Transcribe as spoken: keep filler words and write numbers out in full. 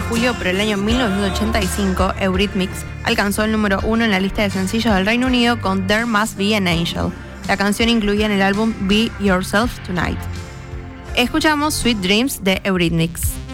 julio, pero el año mil novecientos ochenta y cinco, Eurythmics alcanzó el número uno en la lista de sencillos del Reino Unido con There Must Be an Angel. La canción incluía en el álbum Be Yourself Tonight. Escuchamos Sweet Dreams de Eurythmics.